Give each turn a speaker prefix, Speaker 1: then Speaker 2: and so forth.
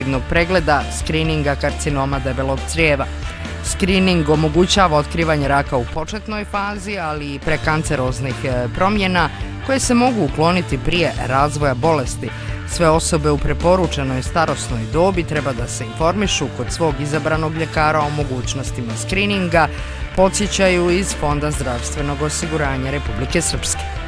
Speaker 1: pregleda skrininga karcinoma debelog crijeva. Skrining omogućava otkrivanje raka u početnoj fazi, ali i prekanceroznih promjena koje se mogu ukloniti prije razvoja bolesti. Sve osobe u preporučenoj starosnoj dobi treba da se informišu kod svog izabranog ljekara o mogućnostima skrininga, podsjećaju iz Fonda zdravstvenog osiguranja Republike Srpske.